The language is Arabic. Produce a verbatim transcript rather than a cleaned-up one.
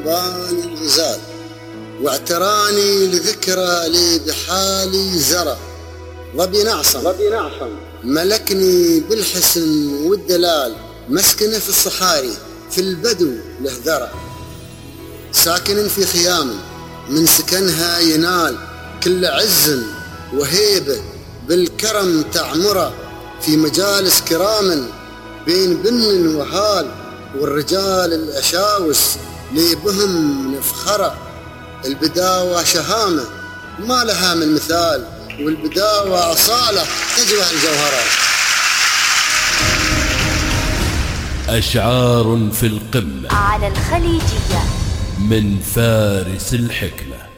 باني الغزال واعتراني لذكرى لي بحالي زرى ظبي نعصم ظبي نعصم ملكني بالحسن والدلال مسكنه في الصحاري في البدو له ذرى ساكن في خيام من سكنها ينال كل عز وهيبة بالكرم تعمره في مجالس كرام بين بن وهال والرجال الأشاوس لي بهم نفخرة البداوة شهامة ما لها من مثال والبداوة أصالة تجوع الجوهرة. أشعار في القمة على الخليجية من فارس الحكمة.